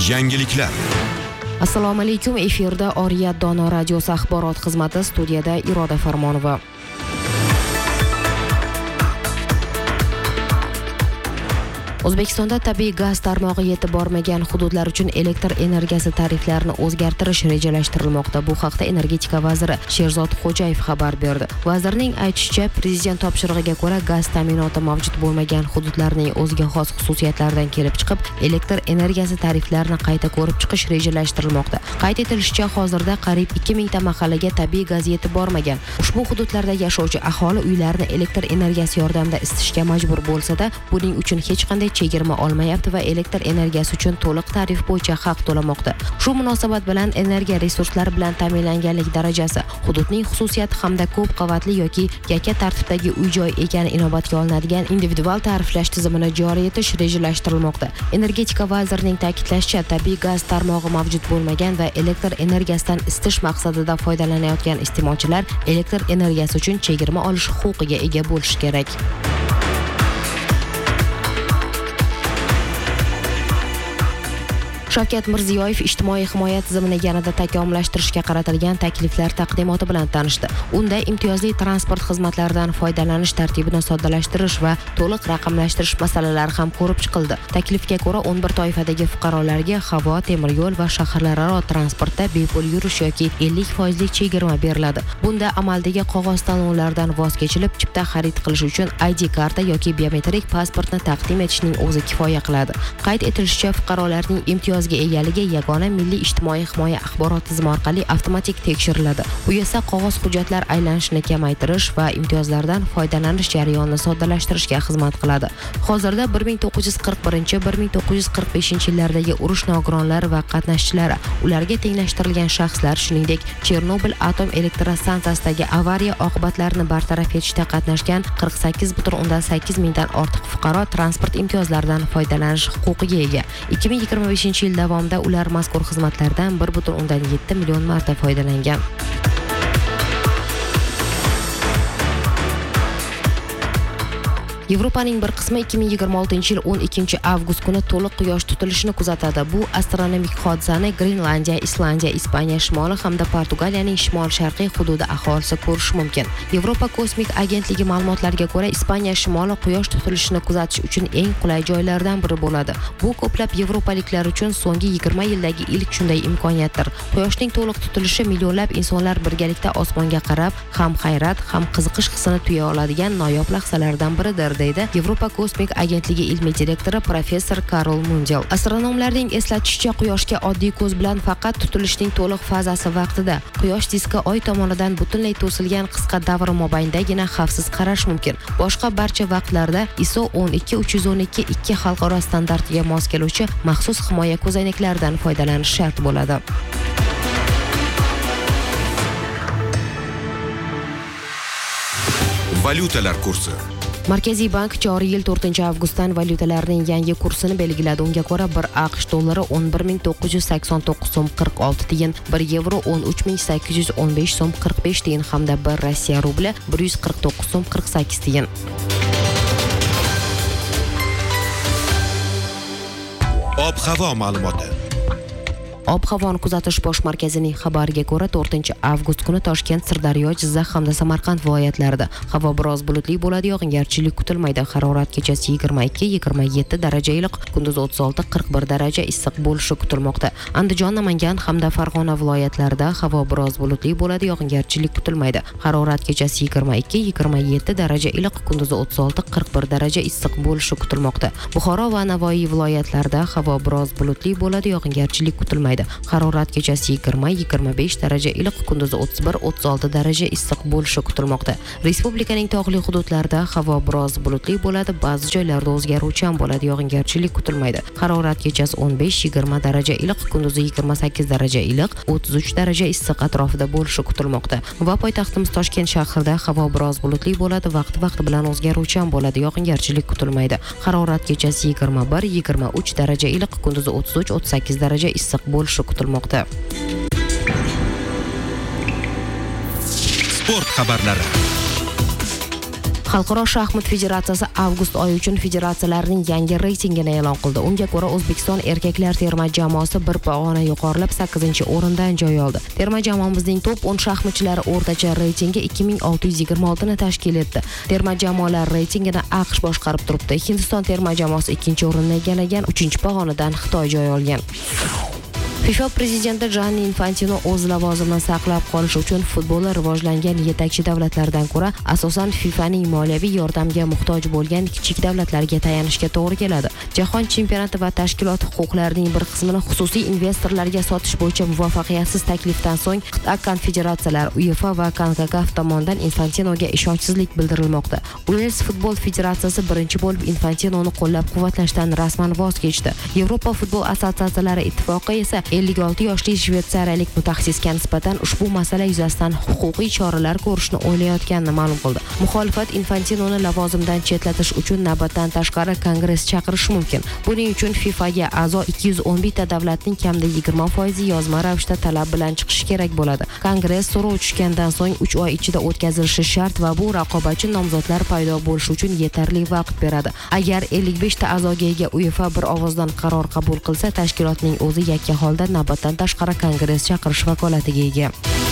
Yangiliklar. Assalomu alaykum. Efirda Oriyat Dono radiosi axborot xizmati, studiyada Iroda Farmonova. O'zbekistonda tabiiy gaz tarmog'i yetib bormagan hududlar uchun elektr energiyasi tariflarini o'zgartirish rejalashtirilmoqda. Bu haqda energetika vaziri Sherzod Xo'jayev xabar berdi. Vazirning aytishicha, prezident topshirig'iga ko'ra gaz ta'minoti mavjud bo'lmagan hududlarning o'ziga xos xususiyatlaridan kelib chiqib, elektr energiyasi tariflarini qayta ko'rib chiqish rejalashtirilmoqda. Qayd etilishicha, hozirda qariyb 2000 ta mahallaga tabiiy gaz yetib bormagan. Ushbu hududlarda yashovchi aholi uylarini elektr energiyasi yordamida isitishga majbur bo'lsa-da, buning uchun hech qanday chegirma olmayapti va elektr energiyasi uchun to'liq tarif bo'yicha haq to'lamoqda. Shu munosabat bilan energiya resurslari bilan ta'minlanganlik darajasi, hududning xususiyati hamda ko'p qavatli yoki yakka tartibdagi uy-joy ekani inobatga olinadigan individual ta'riflash tizimini joriy etish rejalashtirilmoqda. Energetika vazirining ta'kidlashicha, tabiiy gaz tarmog'i mavjud bo'lmagan va elektr energiyasidan isitish maqsadida foydalanayotgan iste'molchilar elektr energiyasi uchun chegirma olish huquqiga ega bo'lishi kerak. Shavkat Mirziyoyev ijtimoiy himoya tizimini yanada takomillashtirishga qaratilgan takliflar taqdimoti bilan tanishdi. Unda imtiyozli transport xizmatlaridan foydalanish tartibini soddalashtirish va to'liq raqamlashtirish masalalari ham ko'rib chiqildi. Taklifga ko'ra 11 toifadagi fuqarolarga havo, temir yo'l va shaharlararo transportda bepul yurish yoki 50% chegirma beriladi. Bunda amaldagi qog'oz tanlovlardan voz kechilib, chipta xarid qilish uchun ID karta yoki biometrik pasportni taqdim etishning o'zi kifoya qiladi. Qayd etilishicha, fuqarolarning imtiyozga egaligi yagona milliy ijtimoiy himoya axborot tizimi orqali avtomatik tekshiriladi. Bu esa qog'oz hujjatlar aylanishini kamaytirish va imtiyozlardan foydalanish jarayonini soddalashtirishga xizmat qiladi. Hozirda 1941-1945 yillardagi urush nogironlari va qatnashchilari, ularga tenglashtirilgan shaxslar, shuningdek Chernobil atom elektrostansiyasidagi avariya oqibatlarini bartaraf etishda qatnashgan 48,8 mingdan ortiq fuqaro transport imtiyozlaridan foydalanish huquqiga ega. 2025 yil davomida ular mazkur xizmatlardan 1,7 million marta foydalangan. Yevropaning bir qismi 2026 yil 12 avgust kuni to'liq quyosh tutilishini kuzatadi. Bu astronomik hodisani Grenlandiya, Islandiya, Ispaniya shimoli hamda Portugaliyaning shimol-sharqiy hududi aholisi ko'rishi mumkin. Yevropa kosmik agentligi ma'lumotlariga ko'ra, Ispaniya shimoli quyosh tutilishini kuzatish uchun eng qulay joylardan biri bo'ladi. Bu ko'plab yevropaliklar uchun so'nggi 20 yildagi ilk shunday imkoniyatdir. Quyoshning to'liq tutilishi millionlab insonlar birgalikda osmonga qarab, ham hayrat, ham qiziqish hissini tuya oladigan noyob lahzalardan biridir, deydi Yevropa kosmik agentligi ilmiy direktori professor Karol Mundel. Astronomlarning eslatishicha, quyoshga oddiy ko'z bilan faqat tutilishning to'liq fazasi vaqtida quyosh diski oy tomonidan butunlay to'silgan qisqa davr mobaynidagina xavfsiz qarash mumkin. Boshqa barcha vaqtlarda ISO 12312 xalqaro standartiga mos keluvchi maxsus himoya ko'zoynaklaridan foydalanish shart bo'ladi. Valyutalar kursi. Markaziy bank joriy yil 4-avgustdan valyutalarning yangi kursini belgiladi. Unga ko'ra 1 AQSh dollari 11.989 so'm 46 tiyin, 1 yevro 13.815 so'm 45 tiyin hamda 1 Rossiya rubli 149 so'm 48 tiyin. Ob-havo ma'lumoti. Ob-havoni kuzatish bosh markazining xabariga ko'ra 4-avgust kuni Toshkent, Sirdaryo, Jizzax hamda Samarqand viloyatlarida havo biroz bulutli bo'ladi, yog'ingarchilik kutilmaydi. Harorat kechasi 22-27 daraja iliq, kunduz 36-41 daraja issiq bo'lishi kutilmoqda. Andijon, Namangan hamda Farg'ona viloyatlarida havo biroz bulutli bo'ladi, yog'ingarchilik kutilmaydi. Harorat kechasi 22-27 daraja iliq, kunduz 36-41 daraja issiq bo'lishi kutilmoqda. Buxoro va Navoiy viloyatlarida havo biroz bulutli bo'ladi, yog'ingarchilik kutilmaydi. Harorat kechasi 20-25 daraja iliq, kunduzi 31-36 daraja issiq bo'lishi kutilmoqda. Respublikaning tog'li hududlarida havo biroz bulutli bo'ladi, ba'zi joylarda o'zgaruvchan bo'ladi, yog'ingarchilik kutilmaydi. Harorat kechasi 15-20 daraja iliq, kunduzi 28 daraja iliq, 33 daraja issiq atrofida bo'lishi kutilmoqda. Va poytaxtimiz Toshkent shahrida havo biroz bulutli bo'ladi, vaqti bilan o'zgaruvchan bo'ladi, yog'ingarchilik kutilmaydi. Harorat kechasi 21-23 daraja iliq, kunduzi 33-38 daraja issiq bo'lishi kutilmoqda. Sport xabarlari. Xalqaro shaxmat federatsiyasi avgust oyi uchun federatsiyalarning yangi reytingini e'lon qildi. Unga ko'ra O'zbekiston erkaklar terma jamoasi bir pog'ona yuqorilab 8-o'rindan joy oldi. Terma jamoamizning top 10 shaxmatchilari o'rtacha reytingi 2626 ni tashkil etdi. Terma jamoalar reytingini AQSh boshqarib turibdi. Hindiston terma jamoasi 2-o'rinni egallagan, 3-pog'onadan Xitoy joy olgan. FIFA prezidenti Gianni Infantino o'z lavozimini saqlab qolish uchun futbolni rivojlangan yetakchi davlatlardan ko'ra asosan FIFAning moliyaviy yordamga muhtoj bo'lgan kichik davlatlarga tayanishga to'g'ri keladi. Jahon chempionati va tashkilot huquqlarining bir qismini xususiy investorlarga sotish bo'yicha muvaffaqiyatsiz taklifdan so'ng qit'a konfederatsiyalar UEFA va CONCACAF tomonidan Infantinoga ishonchsizlik bildirilmoqda. Uels futbol federatsiyasi birinchi bo'lib Infantinoni qo'llab-quvvatlashdan rasman voz kechdi. Yevropa futbol assotsiatsiyalari ittifoqi esa 56 yoshli shvetsariyalik mutaxassisga nisbatan ushbu masala yuzasidan huquqiy choralar ko'rishni o'ylayotganini ma'lum qildi. Muxolifat Infantinoni lavozimdan chetlatish uchun navbatdan tashqari kongress chaqirishi mumkin. Buning uchun FIFAga a'zo 211 ta davlatning kamida 20% yozma ravishda talab bilan chiqishi kerak bo'ladi. Kongress so'rov tushgandan so'ng 3 oy ichida o'tkazilishi shart va bu raqobatchi nomzodlar paydo bo'lishi uchun yetarli vaqt beradi. Agar 55 ta a'zoga ega UEFA bir ovozdan qaror qabul qilsa, tashkilotning o'zi yakka holda navbatdan tashqari kongress chaqirish vakolatiga ega.